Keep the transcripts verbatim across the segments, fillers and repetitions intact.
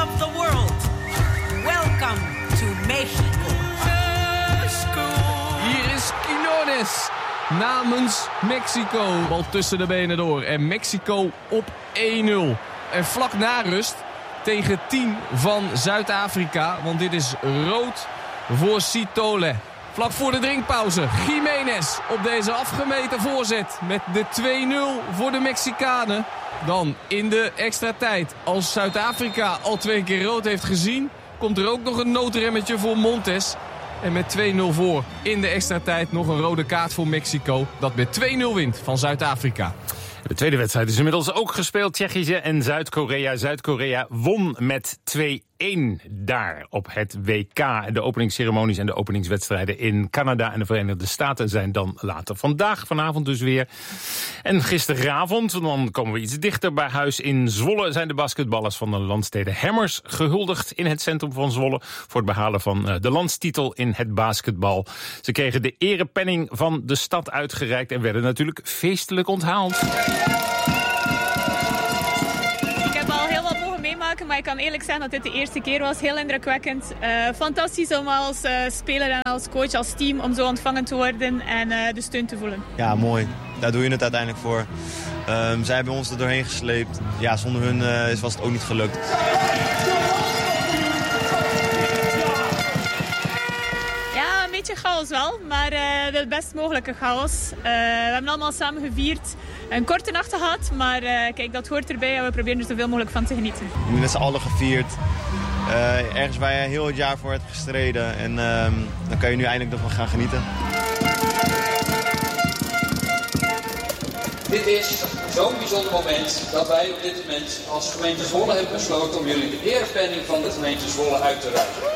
of the world. Welcome to Mexico. Hier is Quiñones namens Mexico. Bal tussen de benen door en Mexico op één nul. En vlak na rust tegen tien van Zuid-Afrika. Want dit is rood voor Sithole. Vlak voor de drinkpauze. Jiménez op deze afgemeten voorzet met de twee nul voor de Mexicanen. Dan in de extra tijd. Als Zuid-Afrika al twee keer rood heeft gezien, komt er ook nog een noodremmetje voor Montes. En met twee nul voor in de extra tijd nog een rode kaart voor Mexico. Dat met twee nul wint van Zuid-Afrika. De tweede wedstrijd is inmiddels ook gespeeld. Tsjechië en Zuid-Korea. Zuid-Korea won met twee één daar op het W K. De openingsceremonies en de openingswedstrijden in Canada en de Verenigde Staten zijn dan later vandaag, vanavond dus weer. En gisteravond, dan komen we iets dichter bij huis in Zwolle, zijn de basketballers van de Landstede Hammers gehuldigd in het centrum van Zwolle voor het behalen van de landstitel in het basketbal. Ze kregen de erepenning van de stad uitgereikt en werden natuurlijk feestelijk onthaald. Maar ik kan eerlijk zeggen dat dit de eerste keer was. Heel indrukwekkend. Uh, fantastisch om als uh, speler en als coach, als team, om zo ontvangen te worden en uh, de steun te voelen. Ja, mooi. Daar doe je het uiteindelijk voor. Um, zij hebben ons er doorheen gesleept. Ja, zonder hun uh, was het ook niet gelukt. Ja, een beetje chaos wel, maar uh, de best mogelijke chaos. Uh, we hebben allemaal samen gevierd. Een korte nacht gehad, maar uh, kijk, dat hoort erbij en we proberen er zoveel mogelijk van te genieten. We hebben met z'n allen gevierd. Uh, ergens waar je heel het jaar voor hebt gestreden. En uh, dan kan je nu eindelijk ervan gaan genieten. Dit is zo'n bijzonder moment dat wij op dit moment als gemeente Zwolle hebben besloten om jullie de erepenning van de gemeente Zwolle uit te reiken.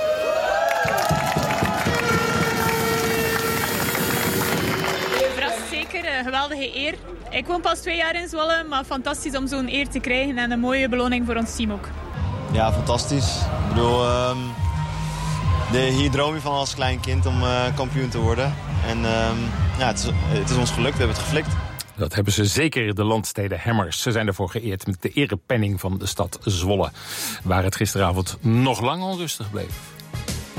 Zeker, een geweldige eer. Ik woon pas twee jaar in Zwolle, maar fantastisch om zo'n eer te krijgen en een mooie beloning voor ons team ook. Ja, fantastisch. Ik bedoel, um, de, hier droom je van als klein kind om uh, kampioen te worden. En um, ja, het is, het is ons gelukt, we hebben het geflikt. Dat hebben ze zeker, de Landstede Hammers. Ze zijn ervoor geëerd met de erepenning van de stad Zwolle, waar het gisteravond nog lang onrustig bleef.